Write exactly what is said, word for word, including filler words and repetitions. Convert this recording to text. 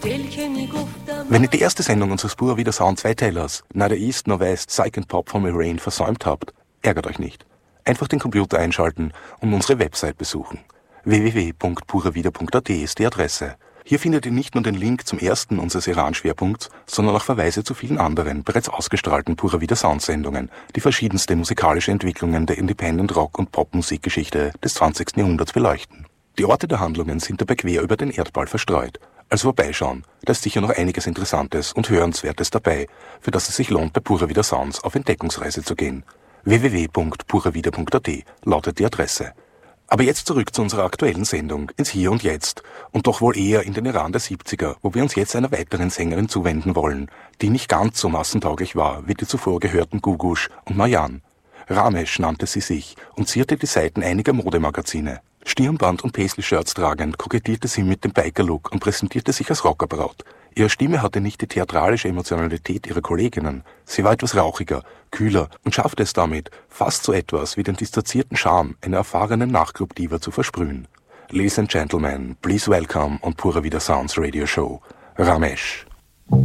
Wenn ihr die erste Sendung unseres Pura Vida Sound Zweiteilers Neither East nor West Psych and Pop from Iran versäumt habt, ärgert euch nicht. Einfach den Computer einschalten und unsere Website besuchen. w w w punkt pura vida punkt a t ist die Adresse. Hier findet ihr nicht nur den Link zum ersten unseres Iran-Schwerpunkts, sondern auch Verweise zu vielen anderen, bereits ausgestrahlten Pura Vida Sound-Sendungen, die verschiedenste musikalische Entwicklungen der Independent Rock- und Popmusikgeschichte des zwanzigsten Jahrhunderts beleuchten. Die Orte der Handlungen sind dabei quer über den Erdball verstreut. Also vorbeischauen, da ist sicher noch einiges Interessantes und Hörenswertes dabei, für das es sich lohnt, bei Pura Vida Sounds auf Entdeckungsreise zu gehen. w w w punkt pura vida punkt a t lautet die Adresse. Aber jetzt zurück zu unserer aktuellen Sendung, ins Hier und Jetzt und doch wohl eher in den Iran der siebziger, wo wir uns jetzt einer weiteren Sängerin zuwenden wollen, die nicht ganz so massentauglich war wie die zuvor gehörten Gugush und Marjan. Ramesh nannte sie sich und zierte die Seiten einiger Modemagazine. Stirnband und Paisley-Shirts tragend kokettierte sie mit dem Biker-Look und präsentierte sich als Rockerbraut. Ihre Stimme hatte nicht die theatralische Emotionalität ihrer Kolleginnen. Sie war etwas rauchiger, kühler und schaffte es damit, fast so etwas wie den distanzierten Charme einer erfahrenen Nachtclub-Diva zu versprühen. Ladies and Gentlemen, please welcome on Pura Vida Sounds Radio Show, Ramesh.